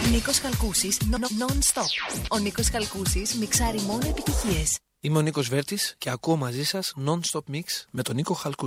Νίκος Χαλκούσης, non-stop. Ο Νίκος Χαλκούσης μιξάρει μόνο επιτυχίες. Είμαι ο Νίκος Βέρτης και ακούω μαζί σας non-stop mix με τον Νίκο Χαλκούση.